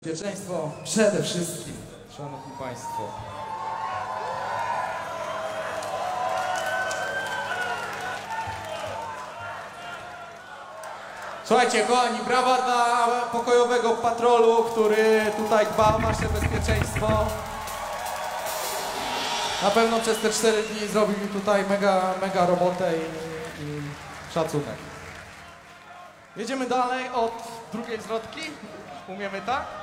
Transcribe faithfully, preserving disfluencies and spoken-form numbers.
Bezpieczeństwo przede wszystkim, szanowni państwo. Słuchajcie, kochani, brawa dla pokojowego patrolu, który tutaj dba o nasze bezpieczeństwo. Na pewno przez te cztery dni zrobił mi tutaj mega, mega robotę i, i szacunek. Jedziemy dalej od drugiej zwrotki. Umiemy tak?